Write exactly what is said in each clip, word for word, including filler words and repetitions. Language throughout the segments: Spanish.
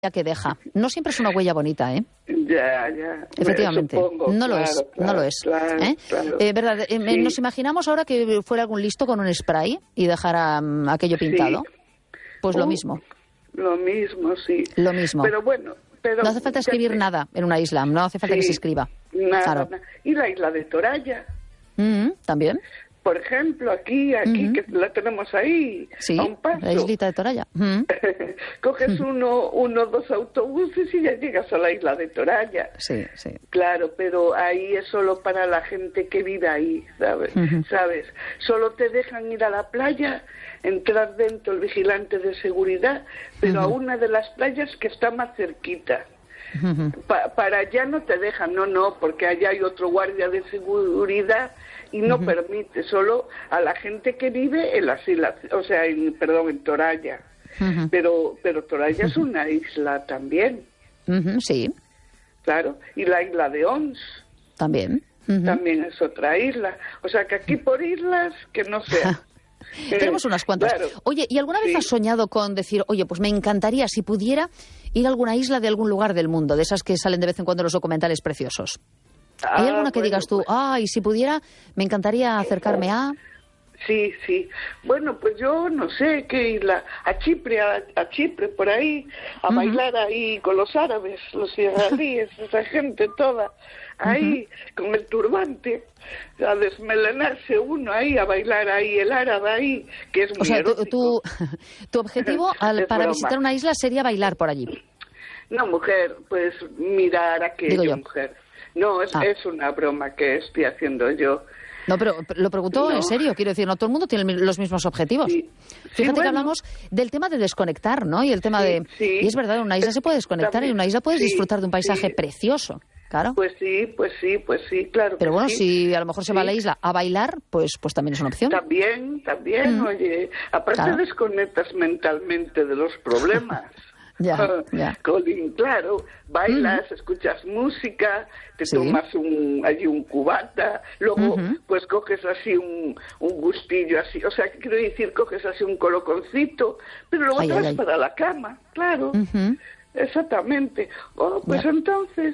que deja. No siempre es una huella bonita, ¿eh? Ya, ya. Efectivamente. Supongo, no lo claro, es, claro, no lo es. Claro, ¿eh? claro. Eh, ¿verdad? Eh, Sí. Nos imaginamos ahora que fuera algún listo con un spray y dejara um, aquello pintado. Sí. Pues uh, lo mismo. Lo mismo, sí. Lo mismo. Pero bueno... Pero, no hace falta escribir te... nada en una isla, no hace falta sí, que se escriba. Nada, claro. nada. Y la isla de Toralla. Mm-hmm, también. Por ejemplo, aquí, aquí uh-huh. que la tenemos ahí, sí, a un paso. La islita de Toralla. Uh-huh. Coges uno, uno, dos autobuses y ya llegas a la isla de Toralla. Sí, sí. Claro, pero ahí es solo para la gente que vive ahí, ¿sabes? Uh-huh. ¿Sabes? Solo te dejan ir a la playa, entrar dentro el vigilante de seguridad, pero uh-huh. a una de las playas que está más cerquita. Uh-huh. Pa- para allá no te dejan, no, no, porque allá hay otro guardia de seguridad y no uh-huh. permite, solo a la gente que vive en las islas, o sea, en, perdón, en Toralla. Uh-huh. Pero, pero Toralla uh-huh. es una isla también. Uh-huh, sí. Claro, y la isla de Ons. También. Uh-huh. También es otra isla. O sea, que aquí por islas, que no sea. Tenemos unas cuantas. Claro. Oye, ¿y alguna vez sí. has soñado con decir, oye, pues me encantaría, si pudiera, ir a alguna isla de algún lugar del mundo, de esas que salen de vez en cuando en los documentales preciosos? Ah, ¿Hay alguna que bueno, digas tú, pues... ay, si pudiera, me encantaría acercarme a...? Sí, sí. Bueno, pues yo no sé qué isla, a Chipre, a, a Chipre, por ahí, a uh-huh. bailar ahí con los árabes, los israelíes, esa gente toda, ahí, uh-huh. con el turbante, a desmelenarse uno ahí, a bailar ahí, el árabe ahí, que es muy O sea, erótico. Tu, tu objetivo al, para broma. visitar una isla sería bailar por allí. No, mujer, pues mirar aquello, Digo yo. mujer. No, es, ah. es una broma que estoy haciendo yo. No, pero lo pregunto no. en serio, quiero decir, no todo el mundo tiene los mismos objetivos. Sí. Fíjate sí, bueno. que hablamos del tema de desconectar, ¿no? Y el tema sí, de... Sí. Y es verdad, en una isla se puede desconectar También, y en una isla puedes sí, disfrutar de un paisaje sí. precioso, claro. Pues sí, pues sí, pues sí, claro. Pero que bueno, sí. si a lo mejor se sí. va a la isla a bailar, pues pues también es una opción. También, también, mm. oye, aparte claro. desconectas mentalmente de los problemas. Ya, ya. Colin, claro, bailas, uh-huh. escuchas música, te sí. tomas un, allí un cubata, luego uh-huh. pues coges así un, un gustillo así, o sea, quiero decir, coges así un coloconcito, pero luego ay, te vas ay, ay. para la cama, claro, uh-huh. exactamente. Oh, pues ya. entonces,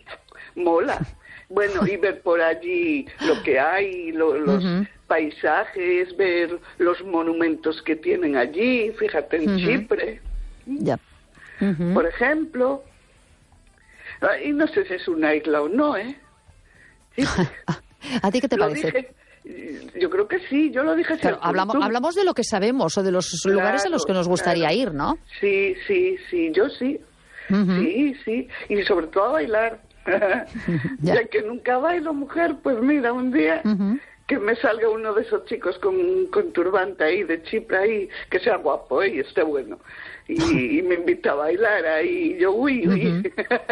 mola. Bueno, y ver por allí lo que hay, lo, los uh-huh. paisajes, ver los monumentos que tienen allí, fíjate en uh-huh. Chipre. Ya. Uh-huh. Por ejemplo, y no sé si es una isla o no, ¿eh? Sí. ¿A ti qué te lo parece? Dije, yo creo que sí, yo lo dije. Pero hablamos, hablamos de lo que sabemos o de los claro, lugares a los que nos gustaría claro. ir, ¿no? Sí, sí, sí, yo sí. Uh-huh. Sí, sí, y sobre todo a bailar. ya. ya que nunca bailo, mujer, pues mira, un día... Uh-huh. que me salga uno de esos chicos con, con turbante ahí, de Chipre ahí, que sea guapo ¿eh? y esté bueno. Y, y me invita a bailar ahí, y yo, uy, uy.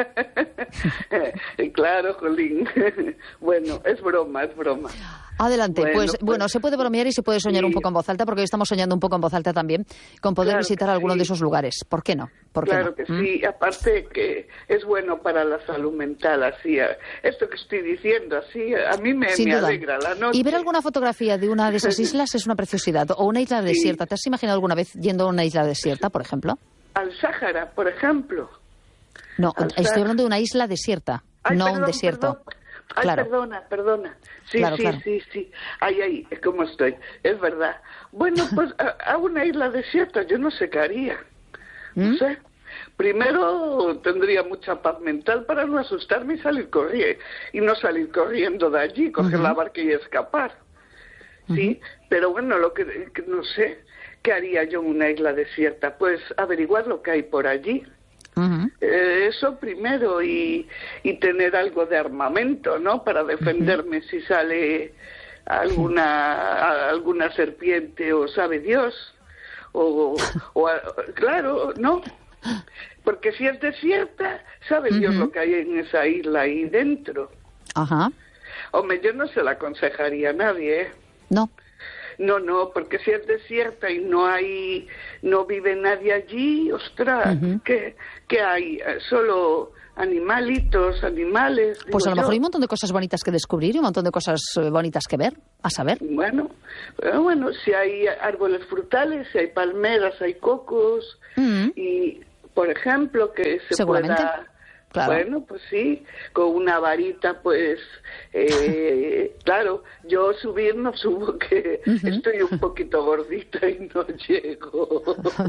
Uh-huh. Claro, Jolín. Bueno, es broma, es broma. Adelante, bueno, pues, pues bueno, se puede bromear y se puede soñar sí. un poco en voz alta, porque hoy estamos soñando un poco en voz alta también, con poder claro visitar alguno sí. de esos lugares. ¿Por qué no? ¿Por qué claro no? que ¿Mm? sí, aparte que es bueno para la salud mental, así, esto que estoy diciendo, así, a mí me, me alegra la noche. Y ver alguna fotografía de una de esas islas es una preciosidad, o una isla sí. desierta. ¿Te has imaginado alguna vez yendo a una isla desierta, por ejemplo? Al Sáhara, por ejemplo. No, Al estoy Sáhara. hablando de una isla desierta, Ay, no perdón, un desierto. Perdón. Ay, claro. perdona, perdona. Sí, claro, sí, claro. sí, sí. Ay, ay, ¿cómo estoy? Es verdad. Bueno, pues a, a una isla desierta yo no sé qué haría. ¿Mm? No sé. Primero tendría mucha paz mental para no asustarme y salir corriendo. Y no salir corriendo de allí, coger uh-huh. la barca y escapar. Sí, uh-huh. pero bueno, lo que, que no sé, ¿qué haría yo en una isla desierta? Pues averiguar lo que hay por allí. Uh-huh. Eh, eso primero y, y tener algo de armamento, ¿no? Para defenderme uh-huh. si sale alguna alguna serpiente o sabe Dios o, o claro, ¿no? Porque si es desierta, sabe uh-huh. Dios lo que hay en esa isla ahí dentro. Ajá. Uh-huh. Hombre, yo no se la aconsejaría a nadie, ¿eh? No. No, no, porque si es desierta y no hay, no vive nadie allí, ostras, uh-huh. ¿qué, ¿qué hay? Solo animalitos, animales. Pues a lo yo. mejor hay un montón de cosas bonitas que descubrir y un montón de cosas bonitas que ver, a saber. Bueno, pero bueno, si hay árboles frutales, si hay palmeras, hay cocos, uh-huh. y por ejemplo, que se Seguramente. pueda... Claro. Bueno, pues sí, con una varita, pues, eh, claro, yo subir no subo, que uh-huh. estoy un poquito gordita y no llego.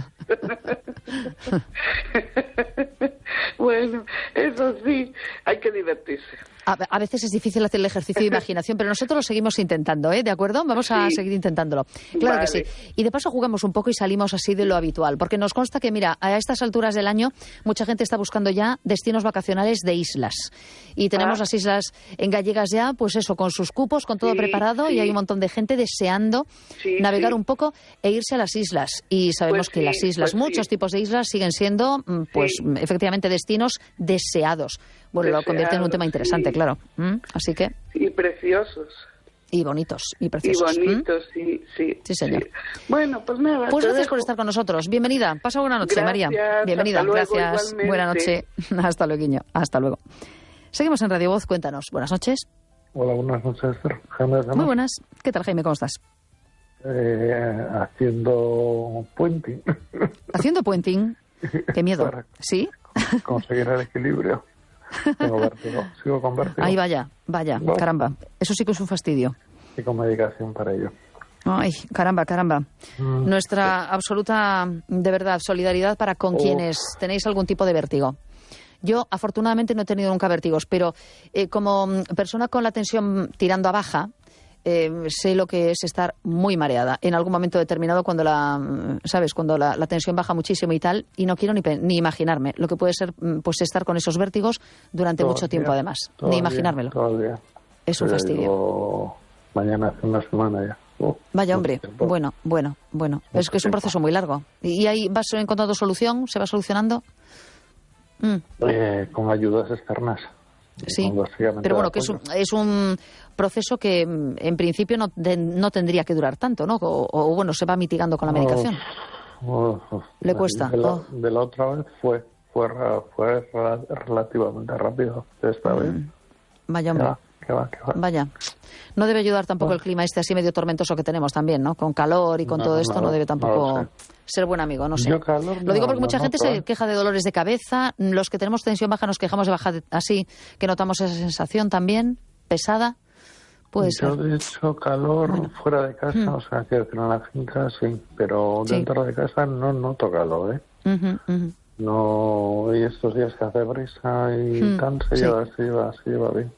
Bueno, eso sí, hay que divertirse. A, a veces es difícil hacer el ejercicio de imaginación, pero nosotros lo seguimos intentando, ¿eh? ¿De acuerdo? Vamos a sí. seguir intentándolo. Claro vale. que sí. Y de paso jugamos un poco y salimos así de lo habitual, porque nos consta que, mira, a estas alturas del año mucha gente está buscando ya destinos vacacionales de islas. Y tenemos ah. las islas en gallegas ya, pues eso, con sus cupos, con todo sí, preparado, sí. y hay un montón de gente deseando sí, navegar sí. un poco e irse a las islas. Y sabemos pues que sí, las islas, pues muchos sí. tipos de islas, siguen siendo, pues, sí. efectivamente, destinos deseados. Bueno, deseados, lo convierte en un tema interesante, sí. claro. ¿Mm? Así que... Y preciosos. Y bonitos, y preciosos. Y bonitos, ¿Mm? sí, sí. Sí, señor. Sí. Bueno, pues nada. Pues gracias dejo. por estar con nosotros. Bienvenida. Pasa buena noche, gracias, María. Bienvenida, hasta luego, gracias. Igualmente. Buena noche. Hasta luego. Hasta luego. Seguimos en Radio Voz. Cuéntanos. Buenas noches. Hola, buenas noches, Jaime. Muy buenas. ¿Qué tal, Jaime? ¿Cómo estás? Eh, haciendo puenting. ¿Haciendo puenting? Qué miedo. Para ¿Sí? Conseguir el equilibrio. Tengo vértigo. Sigo con vértigo. Ay, vaya, vaya, ¿no? Caramba. Eso sí que es un fastidio. Y con medicación para ello. Ay, caramba, caramba. Mm, Nuestra sí. absoluta, de verdad, solidaridad para con oh. quienes tenéis algún tipo de vértigo. Yo, afortunadamente, no he tenido nunca vértigos, pero eh, como persona con la tensión tirando a baja, eh, sé lo que es estar muy mareada en algún momento determinado cuando la, ¿sabes? Cuando la, la tensión baja muchísimo y tal, y no quiero ni, ni imaginarme lo que puede ser, pues, estar con esos vértigos durante todo mucho tiempo, día, además. Ni imaginármelo. Todo el día. Es un fastidio. Digo, mañana hace una semana ya. Uh, Vaya, hombre. Bueno, bueno, bueno. Mucho es que es un proceso muy largo. ¿Y ahí vas encontrando solución? ¿Se va solucionando? Mm. Eh, con ayudas externas. Sí, pero bueno, que es un, es un proceso que en principio no, de, no tendría que durar tanto, ¿no? O, o bueno, se va mitigando con la medicación. Oh, oh, ¿Le cuesta? De la, oh. de la otra vez fue fue, fue relativamente rápido. Esta vez. Mm. Vaya, hombre. Que va, que va. Vaya. No debe ayudar tampoco oh. el clima este así medio tormentoso que tenemos también, ¿no? Con calor y con no, todo esto no, no debe tampoco... No ser buen amigo, no sé. Yo calor, lo digo porque no, mucha no, gente no, se queja de dolores de cabeza. Los que tenemos tensión baja nos quejamos de baja de, así, que notamos esa sensación también, pesada. Puede Yo, ser. de hecho, calor bueno. fuera de casa, mm. o sea, quiero decir, en la finca sí, pero sí. dentro de casa no noto calor, ¿eh? Uh-huh, uh-huh. No, y estos días que hace brisa y mm, tal, se, sí. lleva, se lleva, se lleva bien.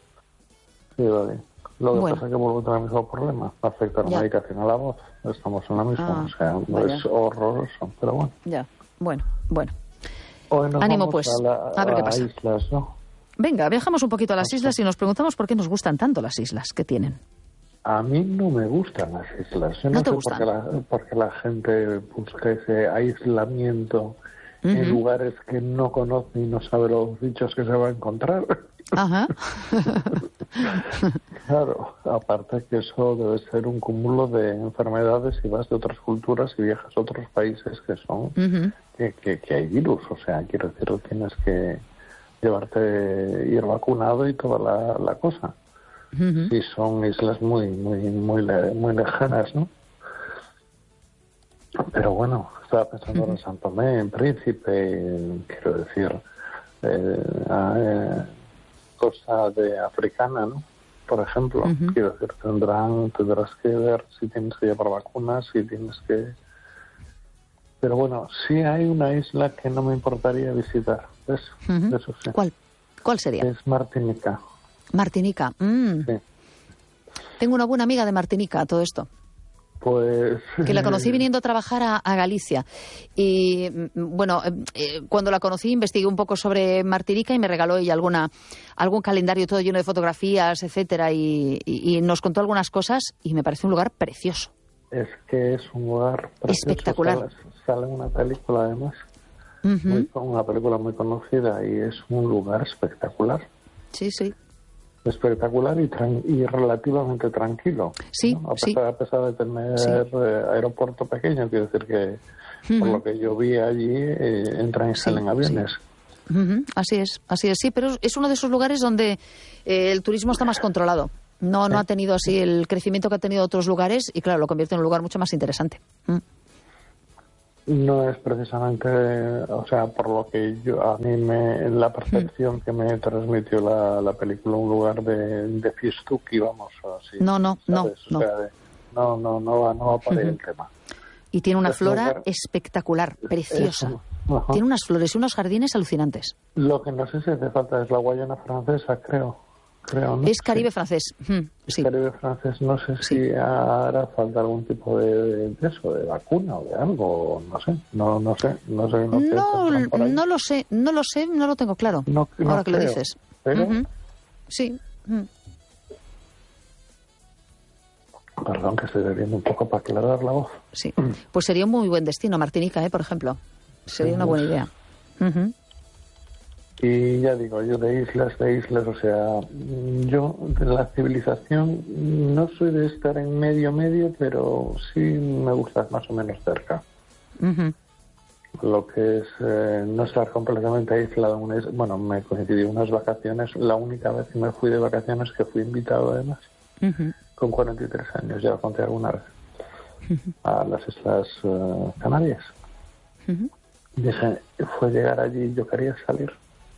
Se lleva bien. Lo que bueno. pasa es que vuelvo a tener el mismo problema, afecta la medicación a la voz, estamos en la misma, ah, o sea, no vaya. es horroroso, pero bueno. Ya, bueno, bueno. Hoy nos Ánimo vamos pues, a, la, a ver qué a pasa. Islas, ¿no? Venga, viajamos un poquito a las islas y nos preguntamos por qué nos gustan tanto las islas que tienen. A mí no me gustan las islas, yo no, ¿No te sé gustan? por qué, la, por qué la gente busca ese aislamiento uh-huh. en lugares que no conoce y no sabe los bichos que se va a encontrar. Ajá. Claro, aparte que eso debe ser un cúmulo de enfermedades y vas de otras culturas y viajas a otros países que son uh-huh. que, que, que hay virus, o sea, quiero decir, tienes que llevarte, ir vacunado y toda la, la cosa. Uh-huh. Y son islas muy, muy, muy, muy lejanas, ¿no? Pero bueno, estaba pensando uh-huh. en San Tomé, en Príncipe, quiero decir, eh, eh, cosa de africana, ¿no? Por ejemplo, uh-huh. quiero decir, tendrán, tendrás que ver si tienes que llevar vacunas, si tienes que... Pero bueno, sí hay una isla que no me importaría visitar, ¿ves? Uh-huh. Eso sí. ¿Cuál? ¿Cuál sería? Es Martinica. Martinica. Mm. Sí. Tengo una buena amiga de Martinica, todo esto. Pues... Que la conocí viniendo a trabajar a, a Galicia. Y, bueno, eh, cuando la conocí investigué un poco sobre Martinica y me regaló ella alguna, algún calendario todo lleno de fotografías, etcétera, y, y, y nos contó algunas cosas y me parece un lugar precioso. Es que es un lugar precioso. Espectacular. Sale, sale una película, además. Uh-huh. Muy, una película muy conocida y es un lugar espectacular. Sí, sí. Espectacular y, tran- y relativamente tranquilo. Sí, ¿no? A pesar, sí. a pesar de tener sí. eh, aeropuerto pequeño, quiero decir que uh-huh. por lo que yo vi allí eh, entran y sí, salen aviones. Sí. Uh-huh. Así es, así es, sí, pero es uno de esos lugares donde eh, el turismo está más controlado. No, no ha tenido así el crecimiento que ha tenido otros lugares y claro, lo convierte en un lugar mucho más interesante. Mm. no es precisamente, o sea, por lo que yo, a mí me, la percepción mm. que me transmitió la, la película, un lugar de, de fiestuki, vamos, así. No, no, ¿sabes? no. O no. sea, de, no, no, no va, no va por ahí uh-huh. el tema. Y tiene una es flora lugar, espectacular, preciosa. Tiene unas flores y unos jardines alucinantes. Lo que no sé si hace falta es la Guayana francesa, creo. creo ¿no? Es Caribe sí. francés. Mm, sí. Caribe francés, no sé sí. si hará falta algún tipo de, de eso, de vacuna o de algo, no sé, no, no sé, no sé. No, no, no lo sé, no lo sé, no lo tengo claro. No, no ahora que creo, lo dices. Pero... Uh-huh. Sí. Uh-huh. Perdón, que estoy bebiendo un poco para aclarar la voz. Sí, pues sería un muy buen destino, Martinica, ¿eh? Por ejemplo. Sería sí, una buena idea. Uh-huh. Y ya digo, yo de islas, de islas, o sea, yo de la civilización no soy de estar en medio, medio, pero sí me gusta más o menos cerca. Uh-huh. Lo que es eh, no estar completamente aislado. Una, bueno, me coincidí unas vacaciones, la única vez que me fui de vacaciones, que fui invitado además, uh-huh. con cuarenta y tres años, ya lo conté alguna vez, uh-huh. a las Islas uh, Canarias. Uh-huh. Dije, fue llegar allí y yo quería salir.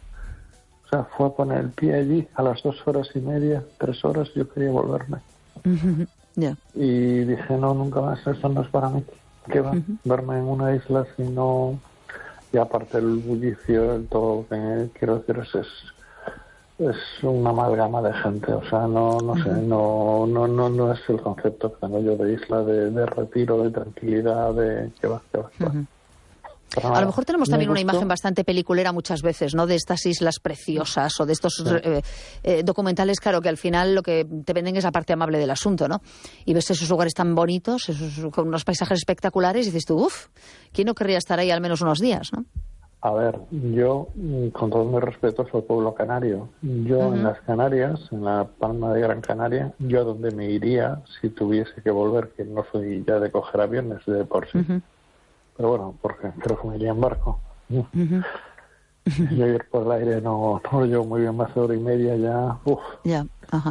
O sea, fue a poner el pie allí a las dos horas y media, tres horas, yo quería volverme. Uh-huh. Yeah. Y dije, no, nunca más, esto no es para mí. ¿Qué va? Uh-huh. Verme en una isla si no... Y aparte el bullicio, el todo, que quiero decir, es, es, es una amalgama de gente. O sea, no no uh-huh. sé, no, no no no es el concepto que tengo yo de isla, de, de retiro, de tranquilidad, de... ¿Qué va? ¿Qué va? ¿Qué va? Uh-huh. A lo mejor tenemos también una imagen bastante peliculera muchas veces, ¿no? De estas islas preciosas o de estos sí. eh, eh, documentales, claro, que al final lo que te venden es la parte amable del asunto, ¿no? Y ves esos lugares tan bonitos, esos, con unos paisajes espectaculares y dices tú, uff, ¿quién no querría estar ahí al menos unos días, no? A ver, yo, con todo mi respeto, soy pueblo canario. Yo uh-huh. en las Canarias, en la Palma de Gran Canaria, yo a donde me iría si tuviese que volver, que no soy ya de coger aviones de por sí. Uh-huh. Pero bueno, porque creo que me iría en barco. Uh-huh. Yo ir por el aire no, no lo llevo muy bien, más de hora y media ya. Uf. Ya, ajá.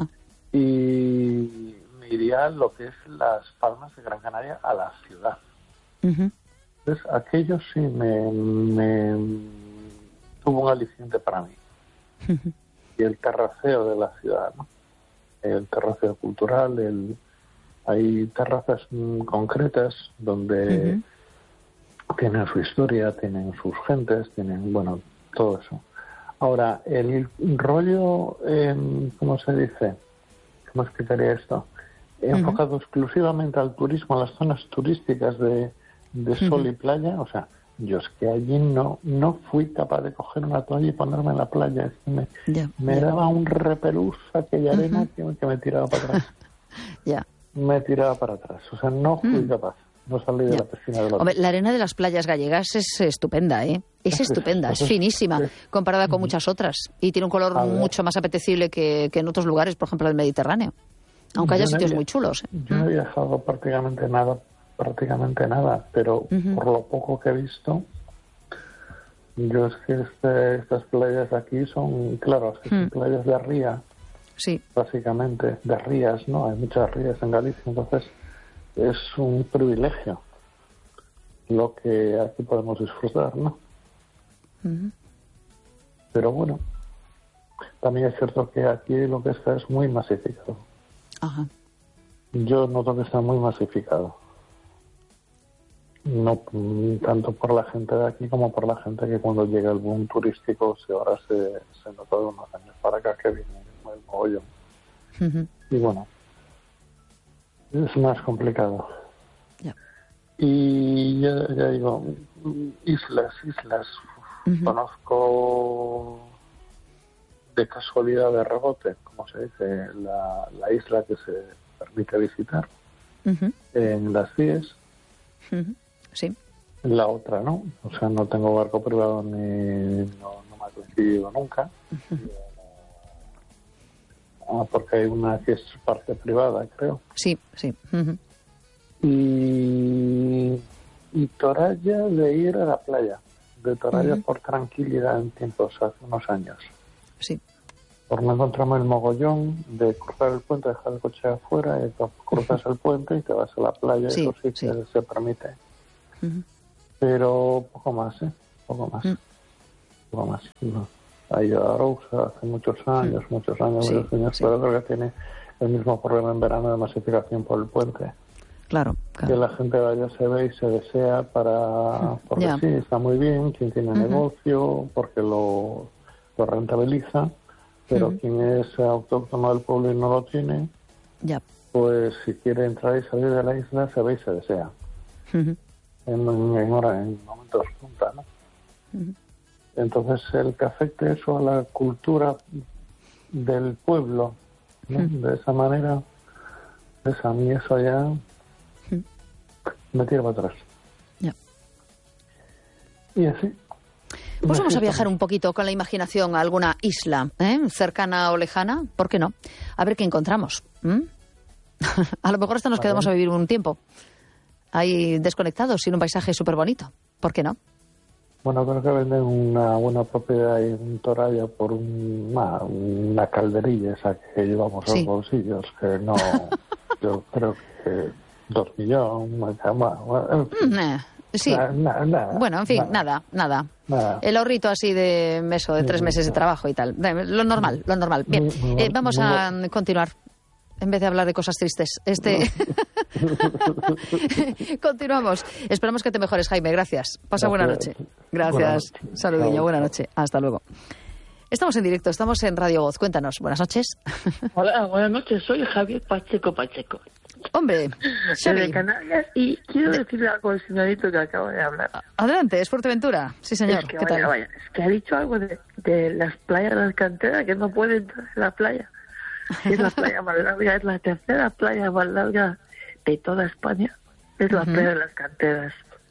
Y me iría a lo que es las Palmas de Gran Canaria, a la ciudad. Uh-huh. Entonces, aquello sí me, me tuvo un aliciente para mí. Uh-huh. Y el terraceo de la ciudad, ¿no? El terraceo cultural, el hay terrazas mm, concretas donde... Uh-huh. Tienen su historia, tienen sus gentes, tienen, bueno, todo eso. Ahora, el rollo, eh, ¿cómo se dice? ¿Cómo explicaría esto? Enfocado uh-huh. exclusivamente al turismo, a las zonas turísticas de, de uh-huh. sol y playa. O sea, yo es que allí no no fui capaz de coger una toalla y ponerme en la playa. Es que me, yeah, me yeah. daba un repelús aquella arena uh-huh. que, que me tiraba para atrás. Yeah. Me tiraba para atrás. O sea, no fui uh-huh. capaz. No salí de yeah. la piscina de la Hombre, la arena de las playas gallegas es estupenda, ¿eh? Es estupenda, es, es, es finísima, es, comparada es, con muchas otras. Y tiene un color mucho más apetecible que, que en otros lugares, por ejemplo, el Mediterráneo. Aunque haya no sitios había, muy chulos. ¿eh? Yo no he viajado prácticamente nada, prácticamente nada, pero uh-huh. por lo poco que he visto, yo es que este, estas playas aquí son, claro, es que uh-huh. son playas de ría, sí. básicamente, de rías, ¿no? Hay muchas rías en Galicia, entonces... es un privilegio lo que aquí podemos disfrutar, ¿no? Uh-huh. Pero bueno, también es cierto que aquí lo que está es muy masificado. Ajá. Yo noto que está muy masificado. No tanto por la gente de aquí como por la gente que cuando llega el boom turístico se ahora se, se nota de unos años para acá que viene el mogollón. Uh-huh. Y bueno, es más complicado. Yeah. Y ya, ya digo, islas, islas. Uh-huh. Conozco de casualidad, de rebote, como se dice, la, la isla que se permite visitar. Uh-huh. En las C I E S. Uh-huh. Sí. La otra no. O sea, no tengo barco privado ni no, no me ha coincidido nunca. Uh-huh. Ah, porque hay una que es parte privada, creo. Sí, sí. Uh-huh. Y, y Toralla de ir a la playa. De Toralla uh-huh. por tranquilidad en tiempos, hace unos años. Sí. Por no encontrarme el mogollón de cruzar el puente, dejar el coche afuera, y cruzas el puente y te vas a la playa, sí, eso sí, sí. que se permite. Uh-huh. pero poco más, ¿eh? Poco más. Mm. Poco más. No. Ha ido a Arousa hace muchos años, mm. muchos años, sí, muchos años, sí. pero creo que tiene el mismo problema en verano de masificación por el puente. Claro, claro. Que la gente vaya, se ve y se desea para... Porque yeah. sí, está muy bien, quien tiene uh-huh. negocio, porque lo, lo rentabiliza, pero uh-huh. quien es autóctono del pueblo y no lo tiene, yeah. pues si quiere entrar y salir de la isla, se ve y se desea. Uh-huh. En, en, hora, en momentos punta, ¿no? Uh-huh. Entonces, el que afecte eso a la cultura del pueblo, ¿no? Uh-huh. De esa manera, pues a mí eso ya... me tiro para atrás. Ya. Y así. Pues vamos a viajar un poquito con la imaginación a alguna isla, ¿eh? Cercana o lejana, ¿por qué no? A ver qué encontramos. ¿Mm? A lo mejor hasta nos quedamos a vivir un tiempo ahí desconectados, sin un paisaje súper bonito. ¿Por qué no? Bueno, creo que venden una buena propiedad en Toralla por un, una, una calderilla esa que llevamos sí. los bolsillos, que no, yo creo que dos millones, bueno, en fin. Mm, sí. Nada, nada, nada, bueno, en fin, nada, nada, nada. nada. El ahorrito así de meso, de tres meses de trabajo y tal. Lo normal, lo normal. Bien, eh, vamos a continuar. En vez de hablar de cosas tristes. Este Continuamos. Esperamos que te mejores, Jaime. Gracias. Pasa buena noche. Gracias. Saludillo. Buena noche. Hasta luego. Estamos en directo, estamos en Radio Voz. Cuéntanos. Buenas noches. Hola, buenas noches. Soy Javier Pacheco Pacheco. Hombre, Xavi. De Canarias, y quiero decirle algo al señorito que acabo de hablar. Adelante, es Fuerteventura. Sí, señor. Es que, ¿Qué vaya, tal? Vaya. Es que ha dicho algo de, de las playas de las canteras, que no puede entrar en la playa. Si es la playa más larga, es la tercera playa más larga de toda España. Es la uh-huh. playa de las canteras.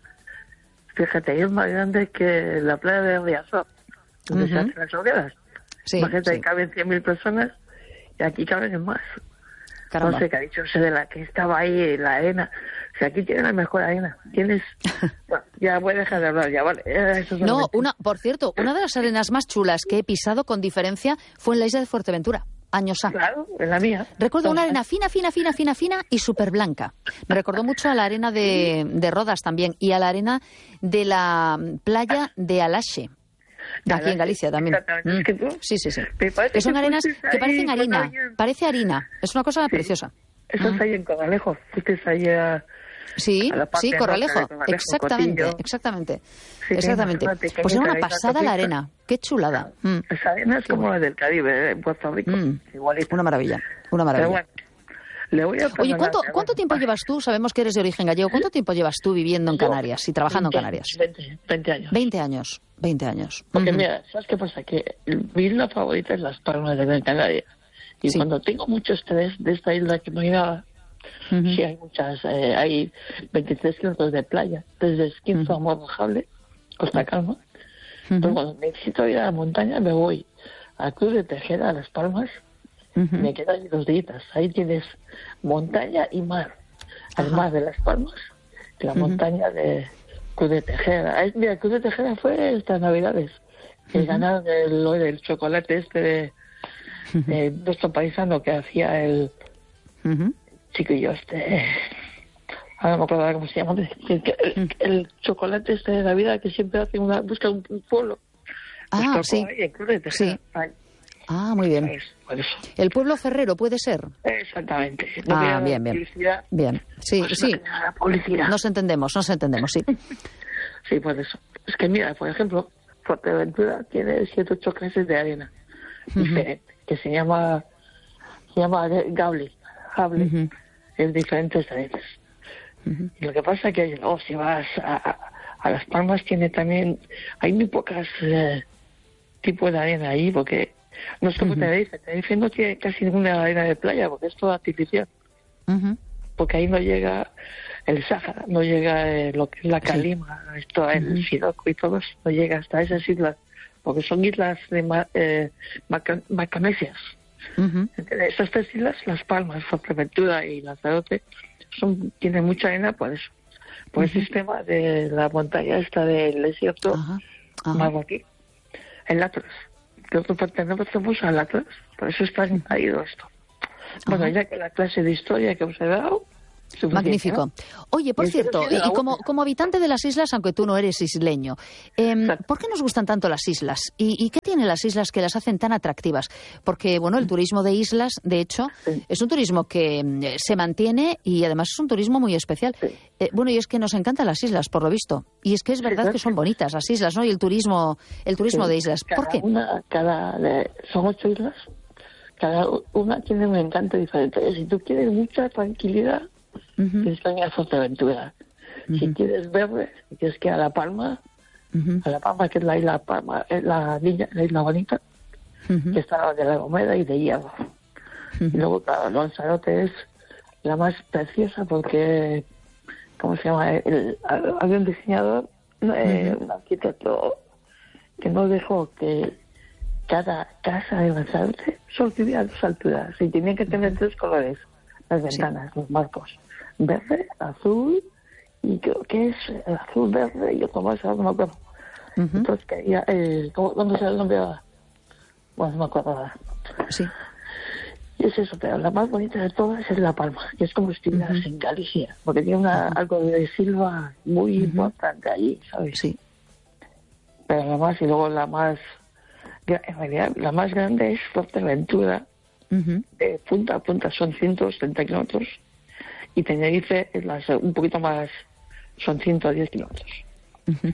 Fíjate, es más grande que la playa de Riazor, donde uh-huh. se hacen las hogueras. Sí, Imagínate, sí. que caben cien mil personas y aquí caben más. Caramba. No sé qué ha dicho ese de la que estaba ahí, la arena. O sea, aquí tiene la mejor arena. Tienes... Bueno, ya voy a dejar de hablar, ya, vale. Eso no, una, por cierto, una de las arenas más chulas que he pisado con diferencia fue en la isla de Fuerteventura. Años A. Claro, en la mía. Recuerdo una arena fina, fina, fina, fina, fina y súper blanca. Me recordó mucho a la arena de, de Rodas también y a la arena de la playa de Alaxe. Aquí en Galicia también. Mm. Es que tú, sí, sí, sí. Que son arenas que parecen harina. Alguien... Parece harina. Es una cosa sí. preciosa. Eso es ahí en Corralejo. Fuiste ahí a... Sí, a la parte sí, Corralejo. De Corralejo. Exactamente, Cotillo. exactamente. Sí, exactamente. Pues era una pasada la arena. Qué chulada. Mm. Esa arena es Qué como bueno. la del Caribe, en Puerto Rico. Mm. Igualito. Una maravilla, una maravilla. Bueno, le voy a Oye, ¿cuánto, ¿cuánto tiempo llevas tú? Sabemos que eres de origen gallego. ¿Cuánto tiempo llevas tú viviendo en Canarias y trabajando veinte, en Canarias? veinte, veinte años. veinte años. veinte años. Porque uh-huh. mira, ¿sabes qué pasa? Que mi isla favorita es Las Palmas de Gran Canaria. Y sí. cuando tengo mucho estrés de esta isla que no hay nada, uh-huh. sí hay muchas, eh, hay veintitrés kilómetros de playa, desde Esquinzo uh-huh. a Morrojable, Costa Calma. Uh-huh. Pero cuando necesito ir a la montaña me voy al Club de Tejera, a Las Palmas, uh-huh. me quedo ahí dos días. Ahí tienes montaña y mar. El uh-huh. mar de Las Palmas, la uh-huh. montaña de Cruz de Tejera. Ahí, mira, Cruz de Tejera fue estas Navidades, que uh-huh. ganaron el, el chocolate este de, uh-huh. de nuestro paisano que hacía el uh-huh. chiquillo este... Ahora no me acuerdo cómo se llama. El, el, el chocolate este de Navidad que siempre hace una... busca un, un pueblo. Ah, pues sí. Ahí, en Cruz de Tejera. Sí. Ah, muy bien. Pues, ¿El pueblo ferrero puede ser? Exactamente. No ah, bien, bien. Bien, sí, pues sí. No publicidad. Nos entendemos, nos entendemos, sí. Sí, pues eso. Es que mira, por ejemplo, Fuerteventura tiene siete ocho clases de arena uh-huh. diferentes, que se llama se llama Gable, Gable, uh-huh. en diferentes arenas. Uh-huh. Y lo que pasa es que oh, si vas a, a, a Las Palmas tiene también, hay muy pocas eh, tipos de arena ahí, porque no es como uh-huh. Tenerife. Tenerife no tiene casi ninguna arena de playa, porque es todo artificial. Uh-huh. Porque ahí no llega el Sáhara, no llega eh, lo que es la Calima, sí. esto, el uh-huh. Siroco y todo eso, no llega hasta esas islas, porque son islas de ma, eh, maca, macanesias. Uh-huh. Entre esas tres islas, Las Palmas, Fuerteventura y Lanzarote, son, tienen mucha arena por eso. Por uh-huh. el sistema de la montaña esta del desierto uh-huh. uh-huh. marroquí. El Atlas. Que nosotros pertenecemos al Atlas, por eso están ahí todo esto. Bueno, uh-huh. ya que la clase de historia que os he dado, suficiente, Magnífico. ¿no? Oye, por Y cierto, entonces, y la como, última. como habitante de las islas, aunque tú no eres isleño, eh, ¿por qué nos gustan tanto las islas? ¿Y, ¿Y qué tienen las islas que las hacen tan atractivas? Porque, bueno, el turismo de islas, de hecho, Sí. es un turismo que eh, se mantiene y además es un turismo muy especial. Sí. Eh, bueno, y es que nos encantan las islas, por lo visto. Y es que es verdad claro. que son bonitas las islas, ¿no? Y el turismo, el turismo Sí, de islas. ¿Por cada qué? Una, cada, de- son ocho islas, cada una tiene un encanto diferente. Si tú quieres mucha tranquilidad, Ujú, tienes que venir a Fuerteventura. Si Ujú. quieres verde, tienes que ir a La Palma, ujú, a La Palma, que es la isla Palma, es la, niña, la isla bonita, ujú, que está de La Gomera y de Hierro. Y luego, claro, Lanzarote es la más preciosa porque, ¿cómo se llama? El, había un diseñador, eh, un arquitecto, que no dejó que cada casa de Lanzarote solo tuviera dos alturas y tenían que tener tres colores, las ventanas, los marcos, verde, azul y creo que es el azul, verde y otro más, ahora no me acuerdo. ujú. Entonces, quería, eh, ¿cómo, ¿dónde sale el nombre ahora? Bueno, no me acuerdo ahora. Sí. Y es eso, pero la más bonita de todas es La Palma, que es como si estuvieras en Galicia, porque tiene una, algo de silva muy importante allí, ¿sabes? Sí. Pero la más, y luego la más, en realidad, la más grande es Fuerteventura, Ujú. de punta a punta son ciento setenta kilómetros, y Tenerife es la, un poquito más, son ciento diez kilómetros. Ujú.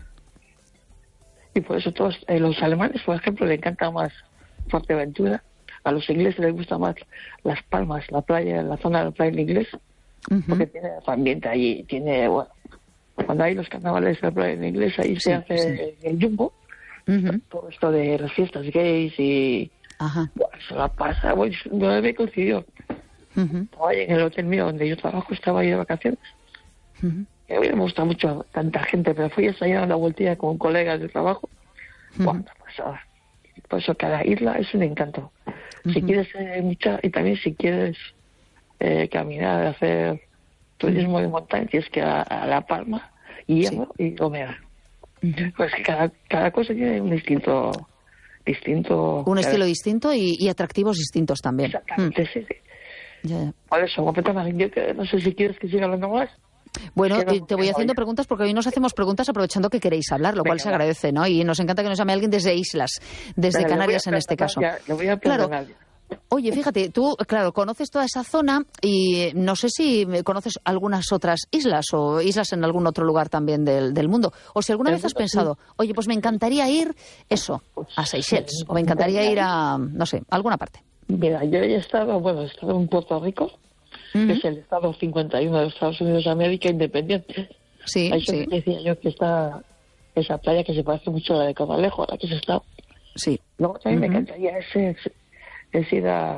Y por eso todos, eh, los alemanes, por ejemplo, le encanta más Fuerteventura, a los ingleses les gusta más Las Palmas, la playa, la zona de la playa inglés, Ujú. porque tiene ambiente allí, tiene, bueno, cuando hay los carnavales de la playa inglés, ahí Sí, se hace sí. el jumbo, Ujú. todo esto de las fiestas gays y Ajá. bueno, se la pasa, bueno, no me coincidió. Ujú. Estaba ahí en el hotel mío donde yo trabajo, estaba ahí de vacaciones. Ujú. Y a mí me gusta mucho tanta gente, pero fui a salir a una vueltilla con colegas de trabajo. Bueno, una pasada. Por eso cada isla es un encanto. Si Ujú. quieres eh, mucha, y también si quieres eh, caminar, hacer turismo de montaña, tienes que ir a, a La Palma, Hierro y Gomera. Ujú. Pues cada, cada cosa tiene un distinto... distinto Un cada- estilo distinto y, y atractivos distintos también. Exactamente, sí, sí. Mm, ya, ya. Por eso, completamente. Yo que no sé si quieres que siga hablando más. Bueno, Es que no eh, te voy tengo haciendo ya. preguntas porque hoy nos hacemos preguntas aprovechando que queréis hablar, lo cual Venga, se va. agradece, ¿no? Y nos encanta que nos llame alguien desde islas, desde Venga, le voy a Canarias en este caso. perdonar ya, le voy a Claro. perdonar ya. Oye, fíjate, tú, claro, conoces toda esa zona y eh, no sé si conoces algunas otras islas o islas en algún otro lugar también del, del mundo. O si alguna Del vez has mundo, pensado, oye, pues me encantaría ir, eso, a Seychelles, o me encantaría ir a, no sé, a alguna parte. Mira, yo he estado, bueno, he estado en Puerto Rico, Ujú. que es el estado cincuenta y uno de los Estados Unidos de América, independiente. Sí, Ahí sí, siempre decía yo que está esa playa que se parece mucho a la de Corralejo, a la que se está. sí. Luego también me Ujú. encantaría ese, es, es ir a,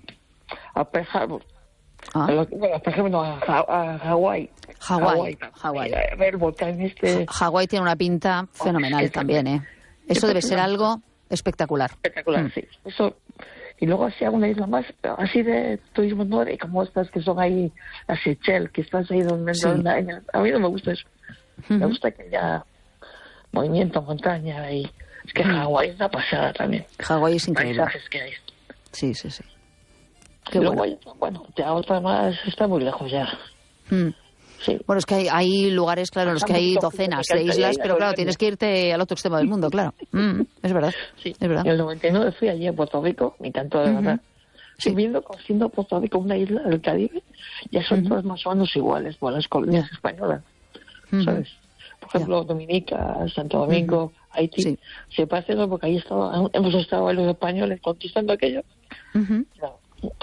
a Pearl Harbor. Ah. A lo- bueno, a Pearl Harbor no, a, Ja- a Hawái. Hawái, Hawái. A ver el volcán este Hawái tiene una pinta fenomenal es que también, ¿eh? Eso debe ser algo espectacular. espectacular, Mm. sí. Eso. Y luego así alguna isla más, así de turismo nórdico, como estas que son ahí, las Seychelles, que estás ahí donde... Sí. donde- en el- a mí no me gusta eso. Me Ujú. gusta que haya movimiento, montaña y... Es que Hawái es una pasada también. Hawái es increíble. Paisajes que hay. Sí, sí, sí. Qué Y luego bueno. hay otra- bueno, ya otra más está muy lejos ya. Mm. Sí. Bueno, es que hay, hay lugares, claro, en los que hay docenas de islas, pero claro, tienes que irte al otro extremo del mundo, claro. Mm, es verdad, Sí. es verdad. En el noventa y nueve fui allí a Puerto Rico, me encantó de Ujú. verdad. Sí. Sí. Viendo, siendo Puerto Rico una isla del Caribe, ya son Ujú. todas más o menos iguales por las colonias españolas, Ujú. ¿sabes? Por ejemplo, Dominica, Santo Domingo, Haití, Sí. se parece, ¿no? Porque ahí estaba, hemos estado los españoles conquistando aquello. Ujú. Claro.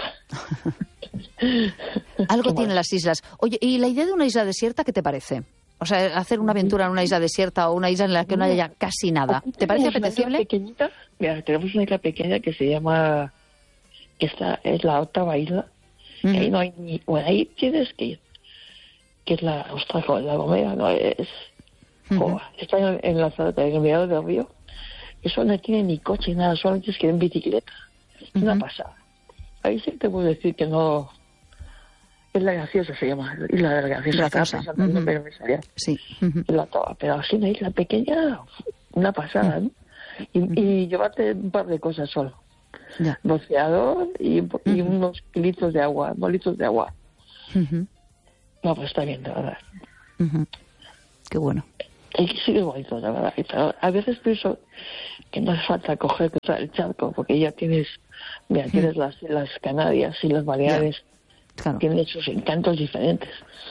Algo Qué tienen mal. las islas. Oye, ¿y la idea de una isla desierta qué te parece? O sea, hacer una aventura en una isla desierta o una isla en la que no haya casi nada. ¿Te parece Tenemos una isla apetecible? pequeñita, mira, tenemos una isla pequeña que se llama, que esta es la octava isla, que ahí Ujú. no hay ni, bueno, ahí tienes que ir, que es la, ostras, joder, la Gomera, no es, Ujú. joder, está en, en la en el mirador del río, eso no tiene ni coche ni nada, solamente es que ir en bicicleta, es una Ujú. pasada. Ahí sí te puedo decir que no, es la graciosa se llama, Isla de la Graciosa, Graciosa, estaba pensando en el ujú. nombre, me salía. Sí. Ujú. La octava, pero así una isla pequeña, una pasada, ¿no? Y, y llevarte un par de cosas solo. Ya. Boceador y, y Ujú. unos litros de agua, dos litros de agua. Ujú. No, pues está bien, de verdad. Uh-huh. Qué bueno. Y sí que es bonito, la verdad. Pero a veces pienso que no hace falta coger cruzar el charco, porque ya tienes, mira, tienes las, las Canarias y las Baleares, yeah. Claro. Tienen sus encantos diferentes.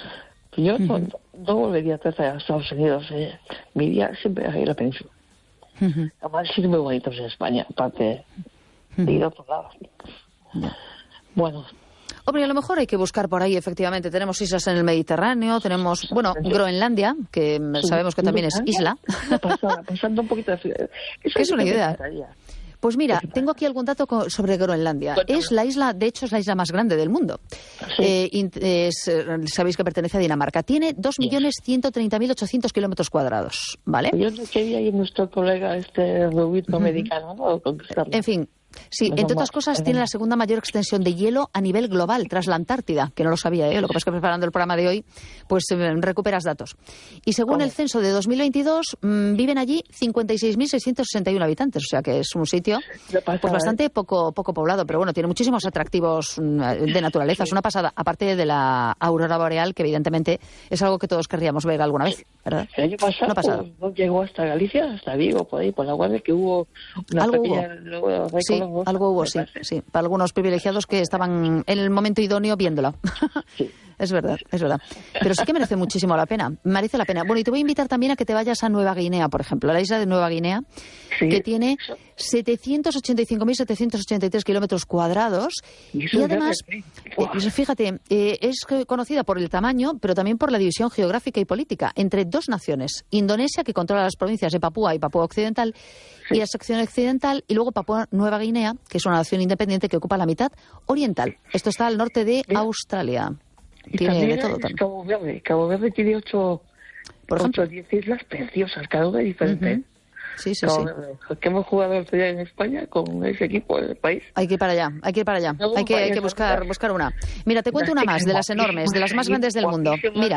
Yo uh-huh. no, no volvería a a Estados Unidos, eh. me iría siempre a ir a la península. Uh-huh. Además, sí, muy bonitos en España, aparte uh-huh. de ir a otro lado. Yeah. Bueno. Hombre, a lo mejor hay que buscar por ahí, efectivamente. Tenemos islas en el Mediterráneo, tenemos, bueno, Groenlandia, que sí, sabemos que también es isla. Pasando un poquito de frío. Es, es una idea. Pues mira, tengo aquí algún dato sobre Groenlandia. Es la isla, de hecho, es la isla más grande del mundo. Sí. Eh, es, sabéis que pertenece a Dinamarca. Tiene dos millones ciento treinta mil ochocientos kilómetros cuadrados, ¿vale? Yo no quería ir nuestro colega, este rubito uh-huh. americano, ¿no? En fin. Sí, entre otras cosas, tiene la segunda mayor extensión de hielo a nivel global, tras la Antártida, que no lo sabía, ¿eh? Lo que pasa es que preparando el programa de hoy, pues eh, recuperas datos. Y según ¿Cómo? el censo de dos mil veintidós, mmm, viven allí cincuenta y seis mil seiscientos sesenta y uno habitantes, o sea que es un sitio pues bastante poco, poco poblado, pero bueno, tiene muchísimos atractivos de naturaleza, es una pasada, aparte de la aurora boreal, que evidentemente es algo que todos querríamos ver alguna vez, ¿verdad? El año pasado, no, pasado. no llegó hasta Galicia, hasta Vigo, por ahí, por la Guardia, que hubo una ¿Algo pequeña... Hubo? Sí. Algo hubo, sí, sí, para algunos privilegiados que estaban en el momento idóneo viéndolo. Sí. Es verdad, es verdad. Pero sí que merece muchísimo la pena, merece la pena. Bueno, y te voy a invitar también a que te vayas a Nueva Guinea, por ejemplo, a la isla de Nueva Guinea, sí. que tiene setecientos ochenta y cinco mil setecientos ochenta y tres kilómetros cuadrados. Y, y además, eh, fíjate, eh, es conocida por el tamaño, pero también por la división geográfica y política entre dos naciones. Indonesia, que controla las provincias de Papúa y Papúa Occidental, sí. y la sección occidental, y luego Papúa Nueva Guinea, que es una nación independiente que ocupa la mitad oriental. Esto está al norte de Mira. Australia. Y tiene también de todo también. Cabo Verde. Cabo Verde tiene ocho, por ejemplo, diez islas preciosas, cada una diferente. Uh-huh. Sí, sí, Cabo sí. Verde. Que hemos jugado el otro día en España con ese equipo del país. Hay que ir para allá, hay que ir para allá. No, hay que, hay que buscar, buscar una. Mira, te cuento una más, de las enormes, de las más grandes del mundo. Mira.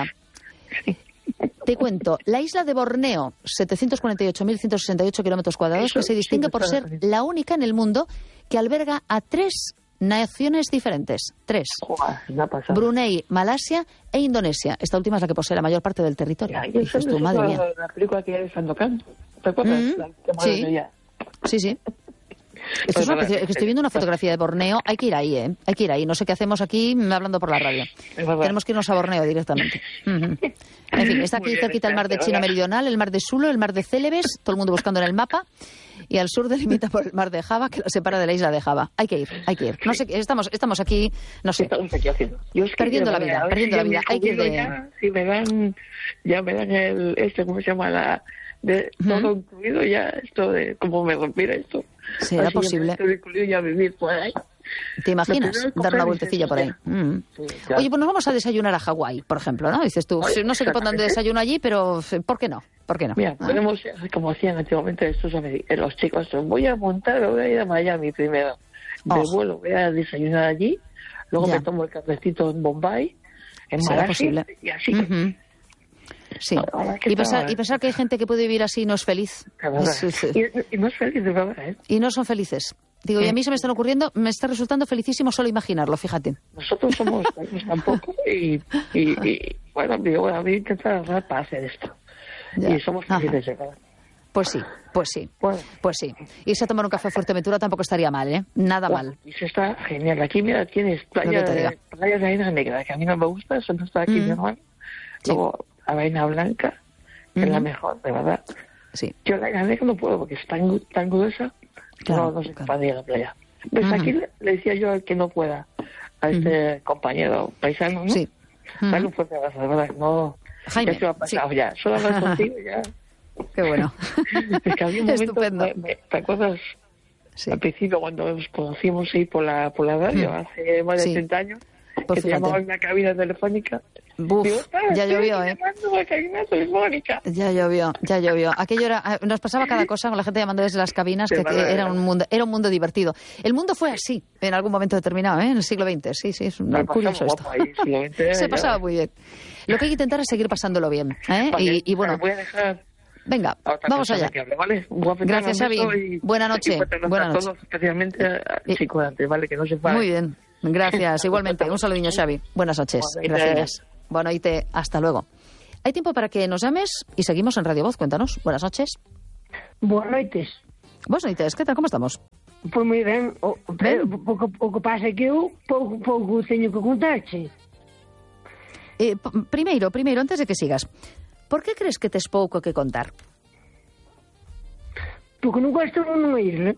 Te cuento, la isla de Borneo, setecientos cuarenta y ocho mil ciento sesenta y ocho kilómetros cuadrados, que se distingue por ser la única en el mundo que alberga a tres naciones diferentes. Tres. Brunei, Malasia e Indonesia. Esta última es la que posee la mayor parte del territorio. Ya, dices tú, madre mía. La película que hay de Sandokan. ¿Te acuerdas? Mm, la sí. sí, sí. Esto es una, estoy viendo una fotografía de Borneo. Hay que ir ahí, ¿eh? Hay que ir ahí. No sé qué hacemos aquí hablando por la radio. Tenemos que irnos a Borneo directamente. Uh-huh. En fin, está aquí cerquita el mar de China Meridional, el mar de Sulu, el mar de Célebes, todo el mundo buscando en el mapa. Y al sur delimita por el mar de Java, que lo separa de la isla de Java. Hay que ir, hay que ir. No sé, estamos, estamos aquí, no sé, perdiendo la vida, perdiendo la vida. Hay que ir de... Ya, si me dan, ya me dan el, este, ¿cómo se llama? La, de todo ¿Mm? incluido ya, esto de cómo me rompiera esto. ¿Será posible? Esto incluido ya vivir por ahí. ¿Te imaginas dar una vueltecilla por ahí? Mm. Sí, claro. Oye, pues nos vamos a desayunar a Hawái, por ejemplo, ¿no? Dices tú, no sé qué pondrán de desayuno allí, pero ¿por qué no? ¿Por qué no? Mira, ¿Ah? podemos, como hacían antiguamente estos los chicos, voy a montar, voy a ir a Miami primero. De oh. vuelo, voy a desayunar allí, luego ya. me tomo el cafecito en Bombay, en Malasia, y así. Uh-huh. Sí, y pensar, y pensar que hay gente que puede vivir así y no es feliz. Es, es, es. Y, y no es feliz, de verdad, ¿eh? Y no son felices. Digo, y a mí se me están ocurriendo, me está resultando felicísimo solo imaginarlo, fíjate. Nosotros somos felices tampoco y, y, y bueno, digo, bueno, voy a intentar ahorrar para hacer esto. Ya. Y somos felices de verdad. Pues sí, pues sí, bueno. pues sí. Irse a tomar un café a Fuerteventura tampoco estaría mal, ¿eh? Nada bueno, mal. Y se está genial. Aquí, mira, tienes playa de, playa de arena negra, que a mí no me gusta, eso no está aquí, mm. normal. Sí. Luego, la arena blanca, que mm-hmm. es la mejor, de verdad. Sí. Yo la arena negra no puedo porque es tan, tan gruesa. Claro, no, no se claro. puede ir a la playa. Pues uh-huh. aquí le, le decía yo al que no pueda, a este uh-huh. compañero paisano, ¿no? Sí. Uh-huh. Dale un fuerte abrazo, de verdad, no... Jaime, ya se me ha pasado, sí. ya. Solo hablar contigo, ya... Qué bueno. Es que había un momento, estupendo. Me, me, ¿te acuerdas? Sí. Al principio, cuando nos conocimos ahí por la, por la radio, uh-huh. hace más de sí. treinta años, pues que te llamaban una cabina telefónica... Buf, Digo, ya llovió, ¿eh? Ya llovió, ya llovió. Aquello era, nos pasaba cada cosa con la gente llamando desde las cabinas, que, que era un mundo, era un mundo divertido. El mundo fue así, en algún momento determinado, ¿eh? En el siglo veinte. Sí, sí, es un curioso esto. Ahí, veinte, Se pasaba muy bien. Lo que hay que intentar es seguir pasándolo bien, ¿eh? Vale, y, y bueno. Voy a dejar Venga, vamos allá. Hable, ¿vale? Gracias, Xavi. Y, Buena noche. Buena noche. Todos, especialmente a Chico antes, ¿vale? Que no se pare. Muy bien. Gracias, igualmente. Un saludinho, Xavi. Buenas noches. Gracias. Bueno, y te, hasta luego. Hay tiempo para que nos llames y seguimos en Radio Voz. Cuéntanos. Buenas noches. Boas noites. Buenas noites. ¿Qué tal? ¿Cómo estamos? Pois moi ben. O, Ben. o, o, o que pasa é que eu pouco, pouco teño que contarche. Eh, p- primeiro, primeiro, antes de que sigas, por que crees que tes pouco que contar? Porque non gosto nunha isla.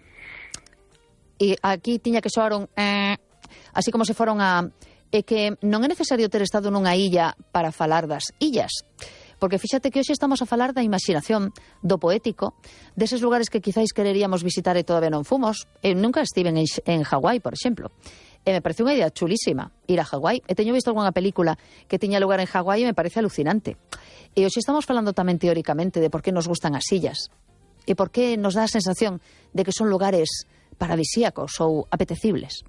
E aquí tiña que soar un eh, así como se foron a... É que non é necesario ter estado nunha illa para falar das illas. Porque fíxate que hoxe estamos a falar da imaginación, do poético, deses lugares que quizáis quereríamos visitar e todavía non fomos. Eu nunca estive en, en Hawái, por exemplo. E me parece unha idea chulísima ir a Hawái. E teño visto algunha película que tiña lugar en Hawái e me parece alucinante. E hoxe estamos falando tamén teóricamente de por que nos gustan as illas. E por que nos dá a sensación de que son lugares paradisíacos ou apetecibles.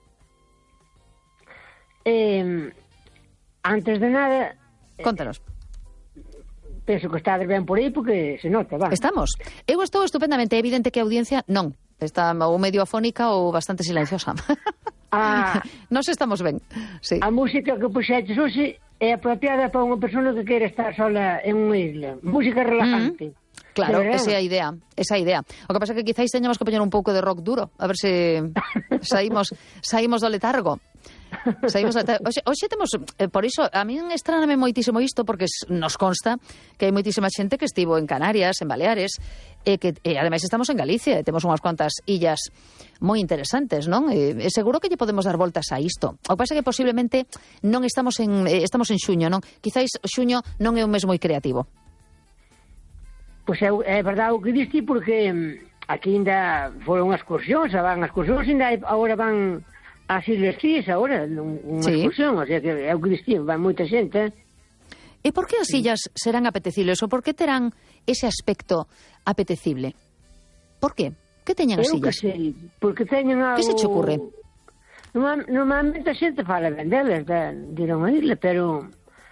Eh, antes de nada, Contanos. penso que estades ben por aí porque se nota, va. Estamos. Eu estou estupendamente. É evidente que a audiencia non. Está ou medio afónica ou bastante silenciosa. A, Nos estamos ben. Sí. a música que puxeches hoxe é apropiada para unha persona que quere estar sola en unha isla. Música relajante. Mm-hmm. Claro, De verdad. esa é a idea, esa é a idea. O que pasa é que quizáis teñamos que poñer un pouco de rock duro, a ver se saímos saímos do letargo. Saímos do letargo. Oxe, oxe temos, eh, por iso, a min estráname moitísimo isto, porque nos consta que hai moitísima xente que estivo en Canarias, en Baleares, e que e ademais estamos en Galicia, e temos unhas cuantas illas moi interesantes, non? E, e seguro que lle podemos dar voltas a isto. O que pasa é que posiblemente non estamos en eh, estamos en xuño, non? Quizáis xuño non é un mes moi creativo. Pois é, é verdade o que diste porque mm, aquí ainda foron excursións, a van excursións, ainda hai- agora van ás Islas Cíes, agora, un- unha Sí. excursión, o sea que é o que diste, van moita xente. E por que as illas serán apetecibles ou por que terán ese aspecto apetecible? Por que? Que teñen as Eu que illas? sei, porque teñen algo... Que se che ocurre? Normal, normalmente a xente fala ben delas, de, de ir a unha isla, pero...